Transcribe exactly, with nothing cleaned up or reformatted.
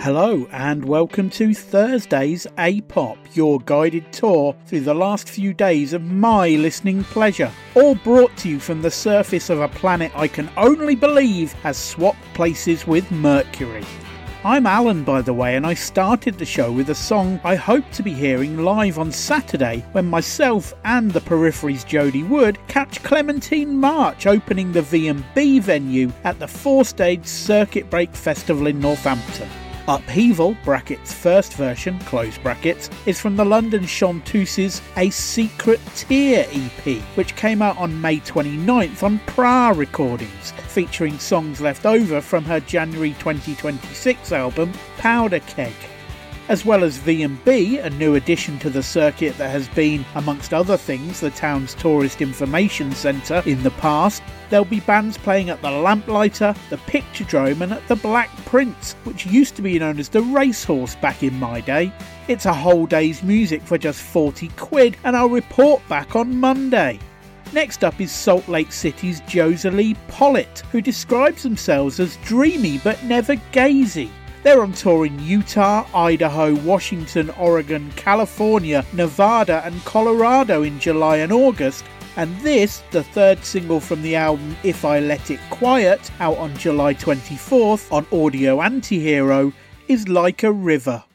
Hello and welcome to Thursday's A-Pop, your guided tour through the last few days of my listening pleasure. All brought to you from the surface of a planet I can only believe has swapped places with Mercury. I'm Alan, by the way, and I started the show with a song I hope to be hearing live on Saturday when myself and the Periphery's Jody Wood catch Clementine March opening the V and B venue at the four-stage Circuit Break Festival in Northampton. Upheaval, brackets first version, close brackets, is from the London Chanteuses' A Secret Tear E P, which came out on May twenty-ninth on Pra Recordings, featuring songs left over from her January twenty twenty-six album Powder Keg. As well as V and B, a new addition to the circuit that has been, amongst other things, the town's tourist information centre in the past, there'll be bands playing at the Lamplighter, the Picturedrome and at the Black Prince, which used to be known as the Racehorse back in my day. It's a whole day's music for just forty quid, and I'll report back on Monday. Next up is Salt Lake City's Josalie Pollitt, who describes themselves as dreamy but never gazy. They're on tour in Utah, Idaho, Washington, Oregon, California, Nevada and Colorado in July and August, and this, the third single from the album If I Let It Quiet, out on July twenty-fourth on Audio Antihero, is Like a River.